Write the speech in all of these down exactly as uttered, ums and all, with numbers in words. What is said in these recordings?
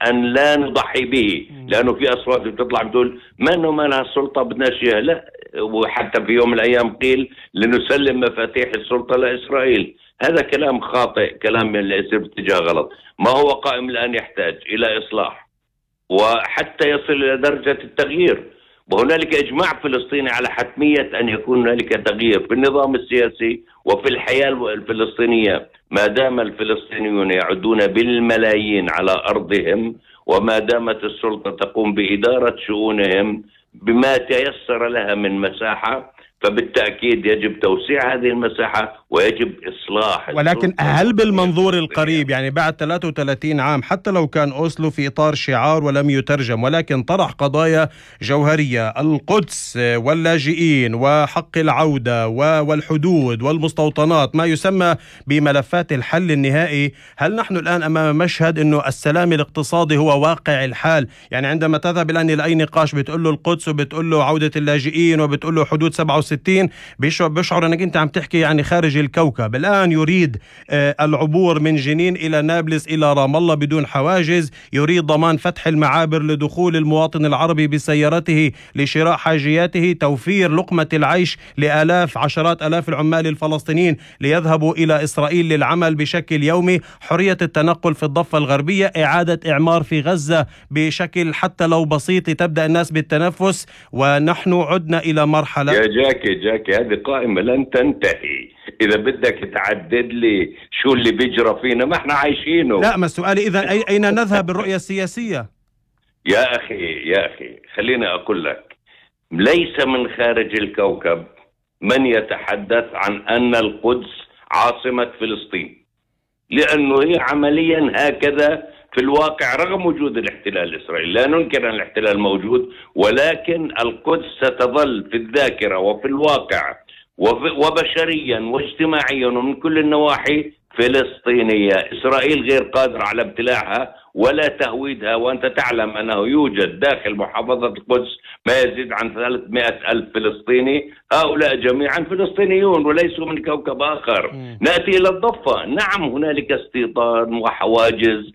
أن لا نضحي به، لأنه في أصوات بتطلع بتقول ما إنه ما لها السلطة بدناش إياها. لا، وحتى في يوم من الأيام قيل لنسلم مفاتيح السلطة لإسرائيل. هذا كلام خاطئ، كلام يسير باتجاه غلط. ما هو قائم الآن يحتاج إلى إصلاح وحتى يصل إلى درجة التغيير، وهنالك إجماع فلسطيني على حتمية أن يكون هنالك تغيير في النظام السياسي وفي الحياة الفلسطينية. ما دام الفلسطينيون يعدون بالملايين على أرضهم، وما دامت السلطة تقوم بإدارة شؤونهم بما تيسر لها من مساحة، فبالتأكيد يجب توسيع هذه المساحة ويجب إصلاح. ولكن هل بالمنظور القريب، يعني بعد ثلاثة وثلاثين عام، حتى لو كان أوسلو في إطار شعار ولم يترجم، ولكن طرح قضايا جوهرية، القدس واللاجئين وحق العودة والحدود والمستوطنات، ما يسمى بملفات الحل النهائي، هل نحن الآن أمام مشهد أنه السلام الاقتصادي هو واقع الحال؟ يعني عندما تذهب الآن إلى أي نقاش بتقول له القدس وبتقول له عودة اللاجئين وبتقول له حدود سبعة وستين، بيشعر أنك أنت عم تحكي يعني خارج الكوكب. الآن يريد العبور من جنين إلى نابلس إلى رام الله بدون حواجز، يريد ضمان فتح المعابر لدخول المواطن العربي بسيارته لشراء حاجياته، توفير لقمة العيش لآلاف عشرات آلاف العمال الفلسطينيين ليذهبوا إلى إسرائيل للعمل بشكل يومي، حرية التنقل في الضفة الغربية، إعادة إعمار في غزة بشكل حتى لو بسيط تبدأ الناس بالتنفس. ونحن عدنا إلى مرحلة يا جاكي جاكي هذه قائمة لن تنتهي. إذا بدك تعدد لي شو اللي بيجرى فينا ما احنا عايشينه. لا، ما السؤال إذا أين نذهب بالرؤية السياسية؟ يا أخي يا أخي خليني أقول لك، ليس من خارج الكوكب من يتحدث عن أن القدس عاصمة فلسطين، لأنه هي عمليا هكذا في الواقع رغم وجود الاحتلال الإسرائيلي. لا ننكر أن الاحتلال موجود، ولكن القدس ستظل في الذاكرة وفي الواقع وبشريا واجتماعيا ومن كل النواحي فلسطينية. إسرائيل غير قادرة على ابتلاعها ولا تهويدها، وأنت تعلم أنه يوجد داخل محافظة القدس ما يزيد عن ثلاثمائة ألف فلسطيني، هؤلاء جميعا فلسطينيون وليسوا من كوكب آخر. م. نأتي إلى الضفة، نعم هنالك استيطان وحواجز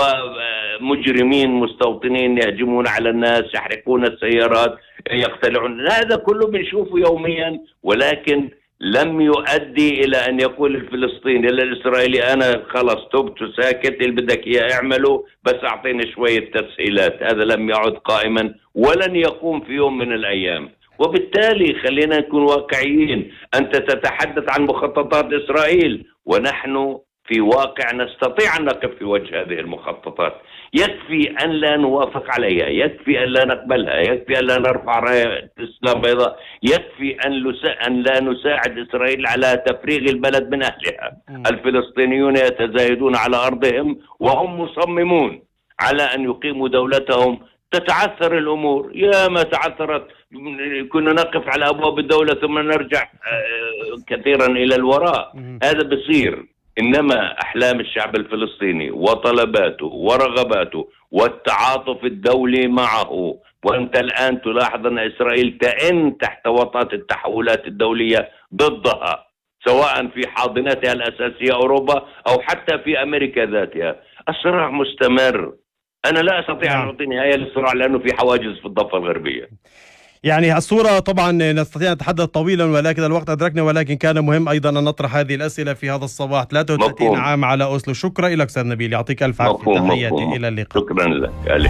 ومجرمين مستوطنين يهجمون على الناس، يحرقون السيارات، يقتلعون، هذا كله بنشوفه يوميا، ولكن لم يؤدي إلى أن يقول الفلسطيني إلى الإسرائيلي أنا خلص تبت وساكت، اللي بدك إياه اعمله بس أعطيني شوية تسهيلات. هذا لم يعد قائما ولن يقوم في يوم من الأيام. وبالتالي خلينا نكون واقعيين، أنت تتحدث عن مخططات إسرائيل ونحن في واقع نستطيع أن نقف في وجه هذه المخططات. يكفي أن لا نوافق عليها، يكفي أن لا نقبلها، يكفي أن لا نرفع راية إسلام بيضاء، يكفي أن, أن لا نساعد إسرائيل على تفريغ البلد من أهلها. الفلسطينيون يتزايدون على أرضهم وهم مصممون على أن يقيموا دولتهم. تتعثر الأمور، يا ما تعثرت، كنا نقف على أبواب الدولة ثم نرجع كثيرا إلى الوراء. هذا بصير. إنما أحلام الشعب الفلسطيني وطلباته ورغباته والتعاطف الدولي معه، وأنت الآن تلاحظ أن إسرائيل تئن تحت وطأة التحولات الدولية ضدها، سواء في حاضنتها الأساسية أوروبا أو حتى في أمريكا ذاتها. الصراع مستمر. أنا لا أستطيع أن أعطي نهاية للصراع لأنه في حواجز في الضفة الغربية. يعني الصورة طبعا نستطيع أن نتحدث طويلا ولكن الوقت أدركنا، ولكن كان مهم أيضا أن نطرح هذه الأسئلة في هذا الصباح. ثلاثة وثلاثين مفهوم. عام على أوسلو. شكرا لك أستاذ نبيل، يعطيك ألف عافية. تحياتي، إلى اللقاء. شكرا لك علي.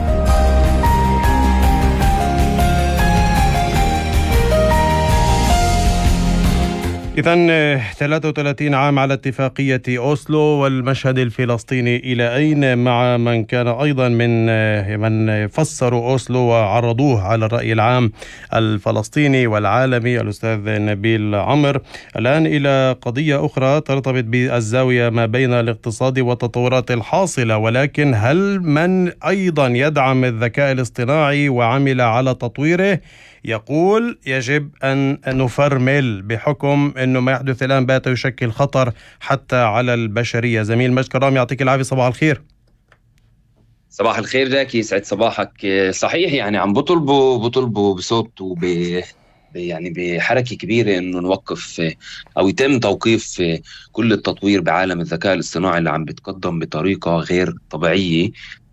إذن ثلاثة وثلاثين عام على اتفاقية أوسلو والمشهد الفلسطيني إلى أين، مع من كان أيضا من من فسروا أوسلو وعرضوه على الرأي العام الفلسطيني والعالمي الأستاذ نبيل عمر. الآن إلى قضية أخرى ترتبط بالزاوية ما بين الاقتصاد والتطورات الحاصلة، ولكن هل من أيضا يدعم الذكاء الاصطناعي وعمل على تطويره يقول يجب أن نفرمل بحكم أنه ما يحدث الآن بات يشكل خطر حتى على البشرية. زميل مجد كرام، يعطيك العافية، صباح الخير. صباح الخير ذاك، يسعد صباحك. صحيح، يعني عم بطلبوا بطلبوا بصوت وب يعني بحركة كبيرة إنه نوقف أو يتم توقيف كل التطوير بعالم الذكاء الاصطناعي اللي عم بتقدم بطريقة غير طبيعية.